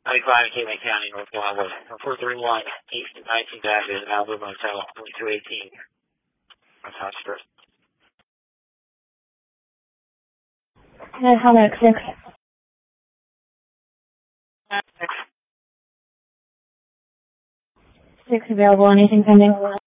95 Calumet County, North Wildwood. 431 East 19th Avenue, Malibu Motel, 2218. That's Hot Spurs. Hallmark 6. 6 available, anything pending?